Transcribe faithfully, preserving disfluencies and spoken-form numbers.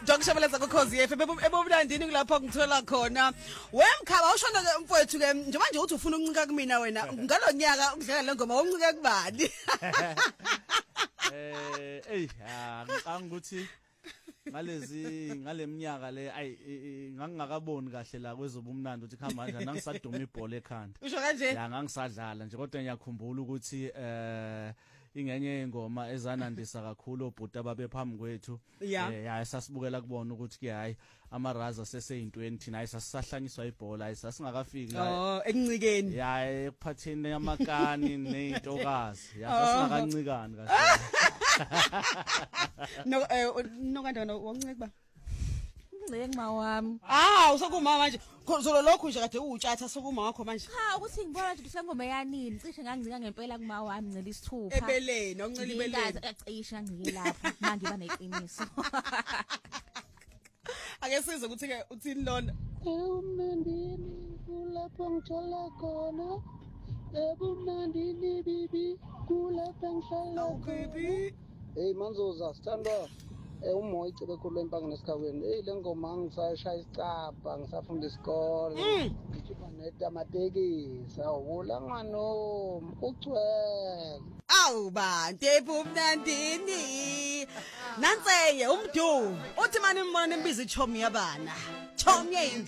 Dokushabelela kokhozi F M ebomlandini kulapho ngithola khona. Wemkhaba ushona ke mfowethu ke njengoba nje uthi ufuna ukuncika kumina wena ngalonyaka ukudlala le ngoma womncike kubani? Eh ey ngicanga ukuthi ngalezi ngaleminyaka le ayi ngangingakaboni kahle la kwezobumnandi ukuthi khamba kanjani nangisaduma ibhola ekhanda. Usho kanje? La ngangisadlala nje kodwa ngiyakhumbula ukuthi eh ingenye ingoma ezanandisa kakhulu obhuta babe phambi kwethu eh ya sasibukela kubona ukuthi ke hayi amaraza sese twenty nayi sasisahlanyiswa ibhola ayisasingakafiki la oh ekuncikeni ya ekuphatheni amakani nezintokazi ya sasingakancikani kahle no eh no kanjani woncike ba ngiceke mawami ah usokuma manje khona lokho nje kade utshatha sokuma wakho manje cha ukuthi ngibona nje sengoma yanini cishe ngangicika ngempela kumawami ncela isithupha ebeleni oncela ibeleni acisha ngicike lapho manje iba neqiniso ake size ukuthi ke uthini lona ebumnandini kulapho ngithola khona ebumnandini bibi kulapho ngihlala bibi hey manzoza sithandwa Eh umoya icebe khulu empanga nesikhaweni hey le ngoma ngisashaya isicapha ngisafunda isikole ngithi baneta amatekisi awula ngano ucwele awu bantu ebumnandini nantseye umdu uthi manje imbona nembiza ichomi yabana chomi